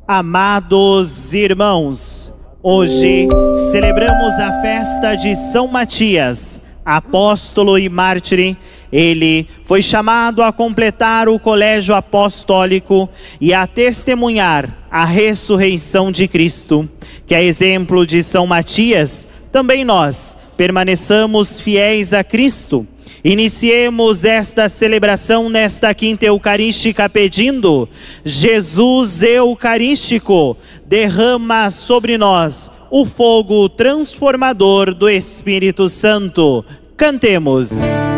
Amados irmãos, hoje celebramos a festa de São Matias, apóstolo e mártir. Ele foi chamado a completar o colégio apostólico e a testemunhar a ressurreição de Cristo. Que a exemplo de São Matias, também nós permaneçamos fiéis a Cristo. Iniciemos esta celebração nesta quinta eucarística pedindo: Jesus Eucarístico, derrama sobre nós o fogo transformador do Espírito Santo. Cantemos.